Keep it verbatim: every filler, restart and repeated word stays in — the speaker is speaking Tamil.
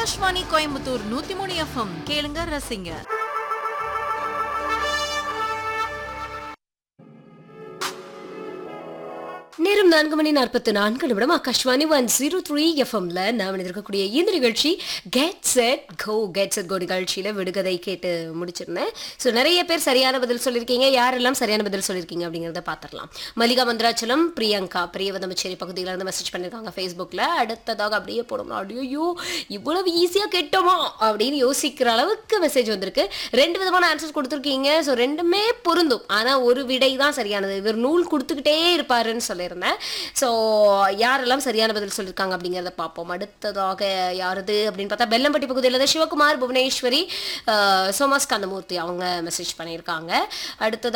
ஆகாஷ்வாணி கோயம்புத்தூர் நூத்தி மூணு எஃப்எம் கேளுங்க ரசிங்க. நேரம் நான்கு மணி நாற்பத்தி நான்கு நிமிடம். ஆகாஷ்வாணி ஒன் ஜீரோ த்ரீ எஃப்எம்ல நாம் இருக்கக்கூடிய இந்த நிகழ்ச்சி get set go. Get set go நிகழ்ச்சியில விடுகதை கேட்டு முடிச்சிருந்தேன். ஸோ நிறைய பேர் சரியான பதில் சொல்லியிருக்கீங்க. யாரெல்லாம் சரியான பதில் சொல்லியிருக்கீங்க அப்படிங்கிறத பார்த்துடலாம். மல்லிகா மந்திராச்சலம், பிரியங்கா பிரியவதமச்சேரி பகுதியில இருந்து மெசேஜ் பண்ணியிருக்காங்க ஃபேஸ்புக்கில். அடுத்ததாக அப்படியே போடணும், அடியோ இவ்வளவு ஈஸியாக கேட்டோமா அப்படின்னு யோசிக்கிற அளவுக்கு மெசேஜ் வந்திருக்கு. ரெண்டு விதமான ஆன்சர்ஸ் கொடுத்துருக்கீங்க. ஸோ ரெண்டுமே பொருந்தும், ஆனால் ஒரு விடை தான் சரியானது. இவர் நூல் கொடுத்துக்கிட்டே இருப்பாருன்னு சொல்லியிருந்தேன். ஸோ யாரெல்லாம் சரியான பதில் சொல்லியிருக்காங்க அப்படிங்கிறத பார்ப்போம். அடுத்ததாக யாருது அப்படின்னு பார்த்தா பெல்லம்பட்டி பகுதியில் சிவகுமார், புவனேஸ்வரி, சோமாஸ் கந்தமூர்த்தி அவங்க மெசேஜ் பண்ணியிருக்காங்க. அடுத்தது